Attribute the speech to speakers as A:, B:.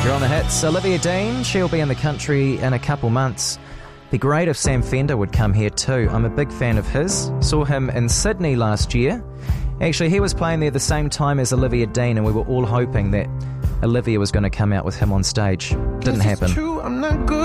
A: You're on the hits. Olivia Dean, she'll be in the country in a couple months. Be great if Sam Fender would come here too. I'm a big fan of his. Saw him in Sydney last year. Actually, he was playing there the same time as Olivia Dean, and we were all hoping that Olivia was going to come out with him on stage. Didn't happen.